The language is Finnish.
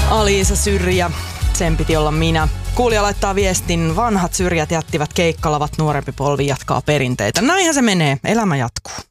Aliisa Syrjä, sen piti olla minä. Kuulija laittaa viestin, vanhat syrjät jättivät keikkalavat, nuorempi polvi jatkaa perinteitä. Näinhän se menee, elämä jatkuu.